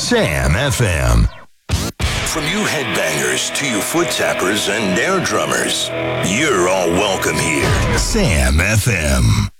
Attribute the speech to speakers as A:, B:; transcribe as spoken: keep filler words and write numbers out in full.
A: Sam F M.
B: From you headbangers to you foot tappers and air drummers, you're all welcome here.
A: Sam F M.